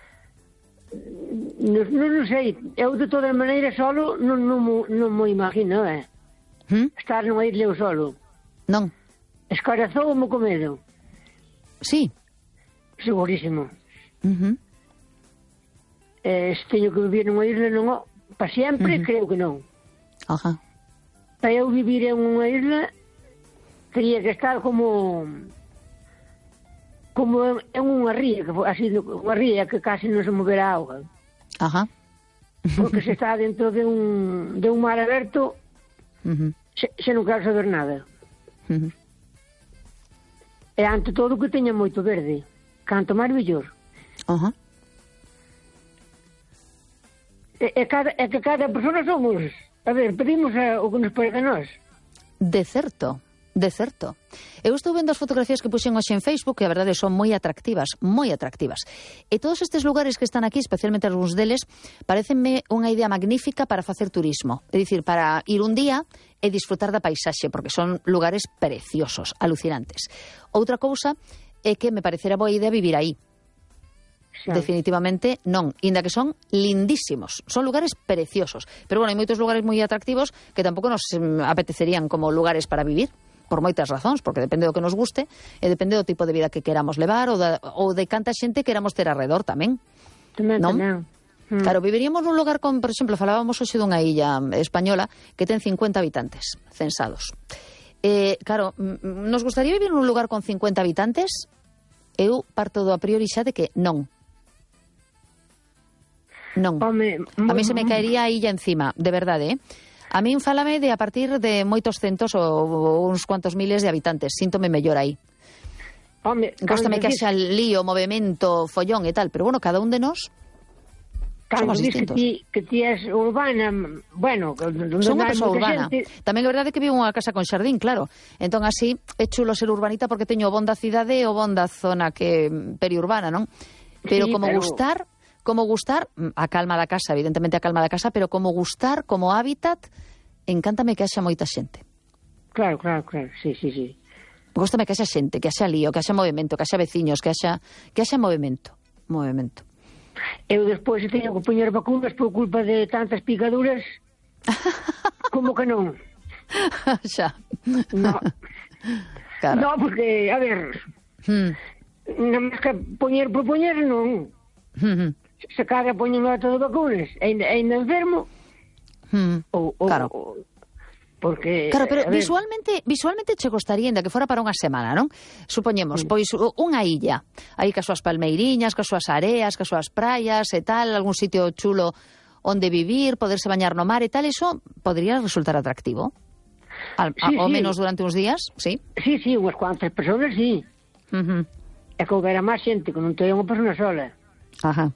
Non, non, non sei, eu de todas maneiras solo non, non, mo- non mo imagino, eh? ¿Mm? Estar nunha isla eu solo. Non. Escorazou mo co medo, Sí. segurísimo. Uh-huh. Eh, se teño que vivir nunha isla non o... Para sempre, Ujú. creo que non. Ajá. Para eu vivir en unha isla, teria que estar como... como en, en unha ría, que, fo- así, unha ría que casi non se movera a auga. Ajá. Porque se está dentro de un, de un mar aberto, Uh-huh. se, se non quero saber nada. Uh-huh. E ante todo que teña moito verde. Canto máis mellor. Ajá. E, e, cada, e que cada persona somos... A ver, pedimos a, o que nos parece a nós. De certo. De certo. Eu estou vendo as fotografías que puxen hoxe en Facebook, que a verdade son moi atractivas, moi atractivas. E todos estes lugares que están aquí, especialmente algúns deles, parecenme unha idea magnífica para facer turismo. É dicir, para ir un día e disfrutar da paisaxe, porque son lugares preciosos, alucinantes. Outra cousa é que me parecerá boa idea vivir aí. Xa. Definitivamente non, inda que son lindísimos, son lugares preciosos, pero bueno, hai moitos lugares moi atractivos que tampouco nos mm, apetecerían como lugares para vivir, por moitas razóns, porque depende do que nos guste e depende do tipo de vida que queramos levar ou, da, ou de canta xente queramos ter alrededor tamén. Tamén, Non? tamén. Mm. Claro, viviríamos nun lugar con, por exemplo, falábamos hoxe dunha illa española que ten cincuenta habitantes censados. Eh, claro, mm, nos gustaría vivir nun lugar con cincuenta habitantes? Eu parto do a priori xa de que non. Non. Home, A mí se me caería a illa encima, de verdade, eh? A min fálame de a partir de moitos centos ou uns cuantos miles de habitantes. Síntome mellor aí. Home, Góstame cando que dis- haxa lío, movimento, follón e tal, pero bueno, cada un de nós Cando somos dis que distintos. ti, que ti és urbana, bueno, que onde son unha hai persoa moita urbana. xente, Tamén é verdade que vivo unha casa con xardín, claro. Entón así é chulo ser urbanita porque teño o bon da cidade e o bon da zona que periurbana, non? Pero Sí, como pero- gustar, como gustar, a calma da casa, evidentemente a calma da casa, pero como gustar, como hábitat, encántame que haxa moita xente. Claro, claro, claro, sí, sí, sí. Góstame que haxa xente, que haxa lío, que haxa movimento, que haxa veciños, que haxa que haxa movimento, movimento. Eu despois se teño que poñer vacunas por culpa de tantas picaduras, como que non? Xa. No, Claro. no, porque, a ver, Hmm. nada máis que poñer por poñer non. Uh-huh. Se carga poñen todo vacunas, ainda, ainda enfermo, uh-huh. ou, ou, claro. ou, porque... Claro, pero a ver, visualmente visualmente che gostaría, ainda que fora para unha semana, non? Supoñemos, pois unha illa, aí cas súas palmeiriñas, cas súas areas, cas súas praias e tal, algún sitio chulo onde vivir, poderse bañar no mar e tal, iso podría resultar atractivo? Al, sí, a, ao sí. menos durante uns días, sí? Sí, sí, unhas cuantas persoas, sí. Uh-huh. É que houbera máis xente, que non teña unha persona sola. Ajá.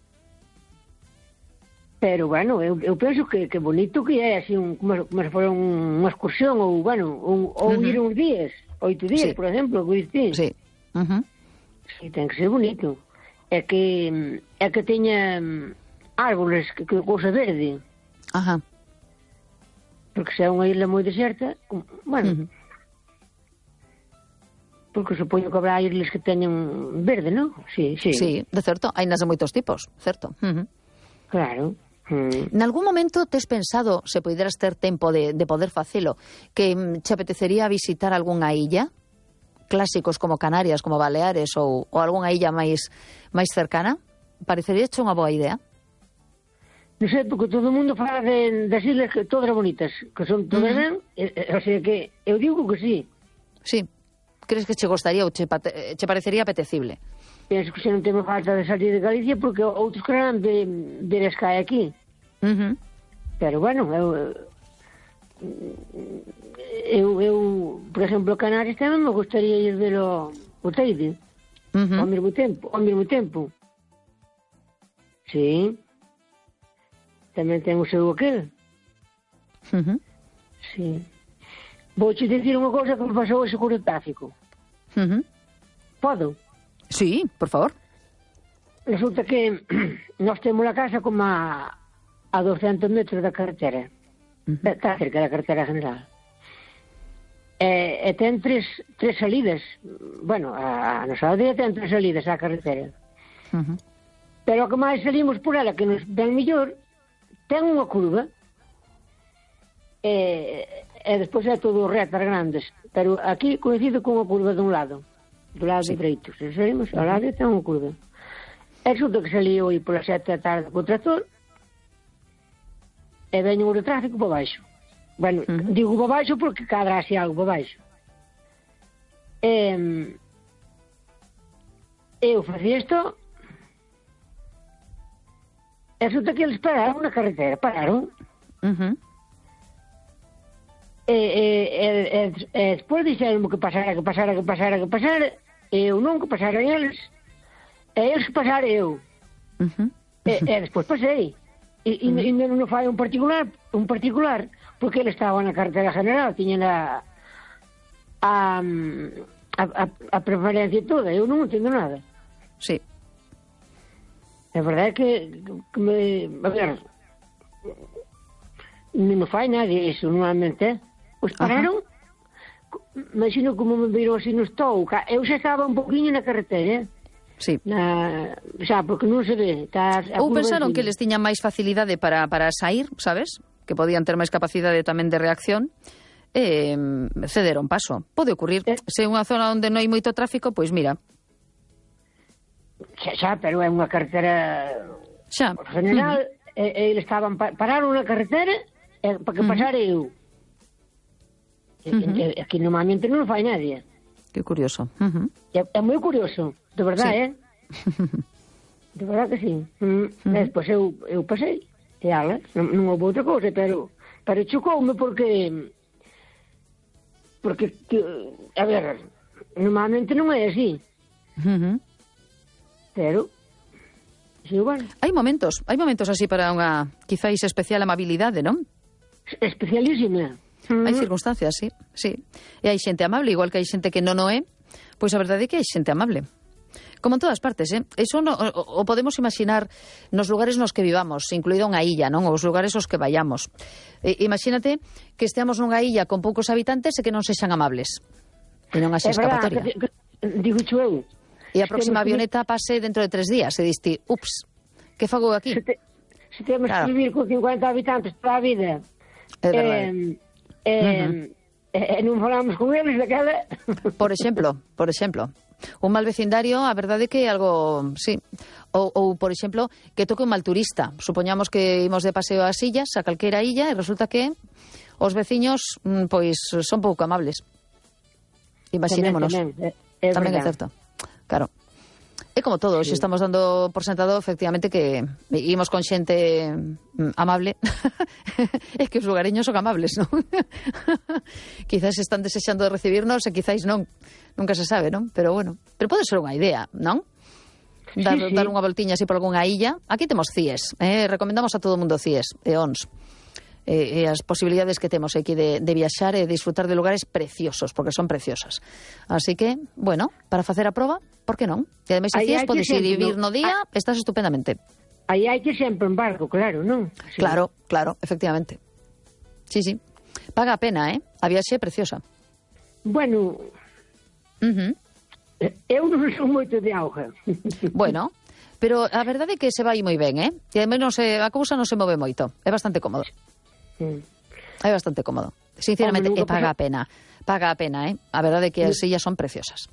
Pero, bueno, eu, eu penso que, que bonito que é, así, un, como, como se fora un, unha excursión, ou, bueno, un, ou Uh-huh. ir uns días, oito días, Sí. por exemplo, que diste. Sí. Uh-huh. Sí, ten que ser bonito. É que, é que teña mm, árboles, que, que cousa verde. Ajá. Porque se é unha isla moi deserta, com- bueno, Uh-huh. porque supoño que habrá islas que teñen verde, non? Sí, sí, Sí, de certo, hai nas de moitos tipos, certo. Uh-huh. claro. Mm. Nalgún momento tes pensado, se poideras ter tempo de, de poder facelo, que mm, che apetecería visitar algunha illa? Clásicos como Canarias, como Baleares ou, ou algunha illa máis máis cercana? Parecería che unha boa idea? Non sei, porque todo o mundo fala de, das islas que todas bonitas, que son todas Ujú. ben, e, e, o sea que eu digo que sí. Sí. Crees que che gostaría ou che, pate, che parecería apetecible? Penso que se non temos falta de salir de Galicia porque outros querrán de, de les cae aquí. Uh-huh. Pero bueno, eu, eu, eu por exemplo, Canarias tamén me gustaría ir ver o, o Teide, Uh-huh. ao mesmo tempo, ao mesmo tempo. Sí. Tamén ten o seu aquel. Uh-huh. Sí. Vou te dicir unha cousa que me pasou hoxe con o tráfico. Uh-huh. Podo? Sí, por favor. Resulta que nós temos a casa como a, a doscientos metros da carretera. Uh-huh. Está cerca da carretera general. E, e ten tres, tres salidas. Bueno, a, a nosa aldea ten tres salidas á carretera. Uh-huh. Pero o que máis salimos por ela, que nos ven mellor, ten unha curva. E, e despois é todo retas grandes. Pero aquí coincide con unha curva dun lado. Do lado Sí. dereito. Se salimos, ao lado ten unha curva. E resulta que salí hoy polas sete da tarde co tractor e veño o tráfico para baixo. Bueno, Uh-huh. digo para baixo porque cadra así algo para baixo. E, eu facía isto e resulta que eles pararon na carretera, pararon. Uh-huh. E, e, e, e, e despois dixeron que pasara, que pasara, que pasara, que pasara, e eu non, que pasara eles, e eles que pasara eu. Uh-huh. E, e despois pasei. E, e, e non o fai un particular, un particular, porque ele estaba na carretera general, tiña a, a, a, a preferencia toda, eu non entendo nada. Sí. A verdade é que, que me, a ver, non me fai nadie isso, normalmente. Os pararon, imagino como me viron así no estou, eu xa estaba un poquinho na carretera, Sí. na, xa, porque non se ve. Está a Ou curva pensaron encima. que les tiñan máis facilidade para, para sair, sabes? Que podían ter máis capacidade tamén de reacción. E mm, cederon paso. Pode ocurrir. Eh. Se é unha zona onde non hai moito tráfico, pois mira, Xa, xa, pero é unha carretera xa. general, uh-huh. e, e eles estaban, pa, pararon na carretera e, para que Uh-huh. pasara eu. E, Uh-huh. e, aquí normalmente non o fai nadie. Que curioso. Uh-huh. É, é moi curioso, de verdade, Sí. eh? De verdade que sí. Mm. Uh-huh. E despois eu, eu pasei, e ala, non, non houve outra cousa, pero, pero chocoume porque, porque, que, a ver, normalmente non é así, Uh-huh. pero, sí, bueno, Hai momentos, hai momentos así para unha quizáis especial amabilidade, non? especialísima. Mm. Hai circunstancias, sí, sí. E hai xente amable, igual que hai xente que non o é, pois a verdade é que hai xente amable. Como en todas partes, eh? Eso no, o, o podemos imaginar nos lugares nos que vivamos, incluído unha illa, non? Os lugares aos que vayamos. E, imagínate que esteamos nunha illa con poucos habitantes e que non sexan amables. E non así É verdade, escapatoria. que- que- digo xo eu. E a Se próxima temos que- avioneta pase dentro de tres días. E diste, ups, que fago aquí? Se, te, se temos Claro. que vivir con cincuenta habitantes toda a vida, É verdade. eh, eh, e non falamos con eles daquela. Por exemplo, por exemplo, un mal vecindario, a verdade é que é algo, sí. Ou, ou, por exemplo, que toque un mal turista. Supoñamos que imos de paseo a Sillas, a calquera illa, e resulta que os veciños, pois, son pouco amables. Imaginémonos. Tamén, tamén, é, é tamén é verdade. certo. Claro. É como todo, Sí. se estamos dando por sentado efectivamente que imos con xente mm, amable. É que os lugareños son amables, non? Quizás están desexando de recibirnos e quizás non. Nunca se sabe, non? Pero bueno, pero pode ser unha idea, non? Dar, Sí, sí. dar unha voltiña así por algunha illa. Aquí temos C I E S, eh? Recomendamos a todo o mundo C I E S e O N S. E, e as posibilidades que temos aquí de, de viaxar e disfrutar de lugares preciosos, porque son preciosas. Así que, bueno, para facer a proba, por que non? E ademais, Aí dicías, hai que podes ir sempre, vivir non? no día, estás estupendamente. Aí hai que sempre en barco, claro, non? Sí. Claro, claro, efectivamente. Sí, sí. Paga a pena, eh? A viaxe é preciosa. Bueno, Uh-huh. eu non son moito de auga. Bueno, pero a verdade é que se vai moi ben, eh? E ademais non se, a cousa non se move moito. É bastante cómodo. Mm. É bastante cómodo. Sinceramente, Home, e nunca paga a pasou- pena. Paga a pena, eh? A verdade é que as illas son preciosas.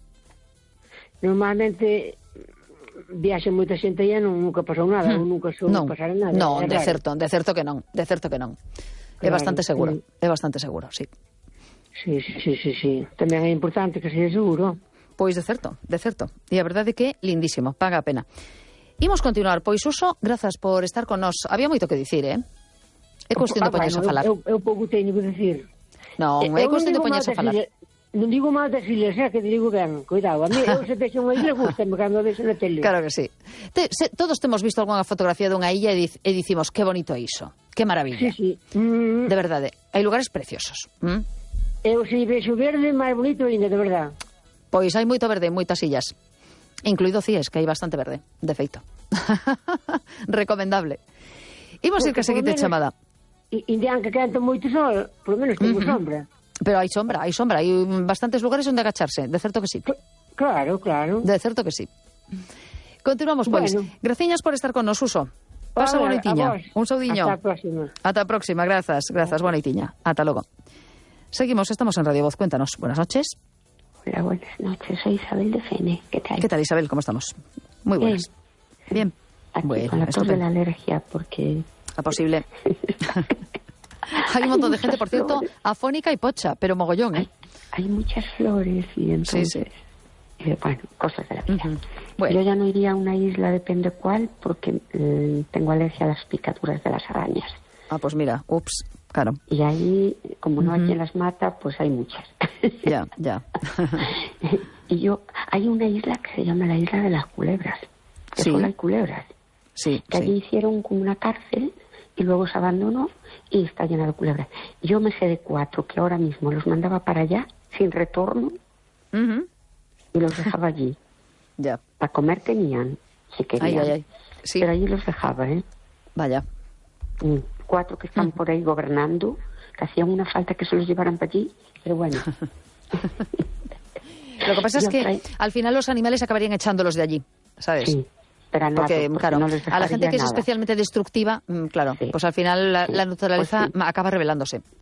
Normalmente viaxe moita xente e non nunca pasou nada, ou nunca sou non, pasar nada. non, é de raro. certo, de certo que non, de certo que non. É Claro, bastante seguro, sí. é bastante seguro, sí. Sí, sí, sí, sí, sí. Tamén é importante que sexa seguro. Pois de certo, de certo. E a verdade é que lindísimo, paga a pena. Imos continuar, pois Uso, grazas por estar con nós. Había moito que dicir, eh? É cuestión de Ah, poñerse a bueno, falar. Eu, eu pouco teño que decir. Non, é Eu non cuestión de digo poñerse a mal das falar. illas- Non digo mal das ilhas, é que te digo ben. Cuidado, a mí eu se vexo unha ilha gustame cando a vexo na tele. Claro que sí. Te, se, todos temos visto algunha fotografía dunha illa e, dic, e dicimos, que bonito é iso, que maravilla. Sí, sí. Mm, De verdade, hai lugares preciosos. ¿Mm? eu se vexo verde, máis bonito ainda, de verdade. Pois hai moito verde en moitas illas. Incluído C I E S, que hai bastante verde, de feito. Recomendable. Imos ir que a Porque, seguinte polo menos, chamada. I- Indian que canta moito sol, por lo menos tengo Ujú. sombra. Pero hai sombra, hai sombra, hai bastantes lugares onde agacharse, de certo que sí. Cl- Claro, claro. De certo que sí. Continuamos, pois. Bueno. Graciñas por estar con nos, Uso. Pasa Vale, boa noitiña. a vos. Un saudiño. Hasta a próxima. Ata a próxima, grazas, grazas, boa noitiña. Ata logo. Seguimos, estamos en Radio Voz, cuéntanos. Buenas noches. Hola, buenas noches. Soy Isabel de Fene. ¿Qué tal? ¿Qué tal, Isabel? ¿Cómo estamos? Muy buenas. Bien. Aquí Bueno, con la tos de estupendo. la alergia, porque... A posible. Hay un montón de gente, por cierto, Flores. afónica y pocha, pero mogollón, hay, ¿eh? hay muchas flores y entonces... sí. eh, bueno, cosas de la vida. Ujú. Bueno. Yo ya no iría a una isla, depende cuál, porque eh, tengo alergia a las picaduras de las arañas. Ah, pues mira, ups, claro. Y ahí, como no hay Ujú. quien las mata, pues hay muchas. Ya, ya. Y yo, hay una isla que se llama la Isla de las Culebras, que Sí. solo hay culebras. Sí, Que allí sí. hicieron como una cárcel y luego se abandonó y está llena de culebras. Yo me sé de cuatro que ahora mismo los mandaba para allá sin retorno Ujú. y los dejaba allí. Ya. Para comer tenían, si querían. Ay, ay, ay. Sí, Pero allí los dejaba, ¿eh? vaya. Mm, Cuatro que están por ahí gobernando, que hacían una falta que se los llevaran para allí, pero bueno. Lo que pasa es Y que otra- al final los animales acabarían echándolos de allí, ¿sabes? Sí, pero a nada, Porque, claro, no les a la gente dejaría que es nada. especialmente destructiva, mm, claro, Sí. pues al final la, la naturaleza Pues sí. ma- acaba rebelándose.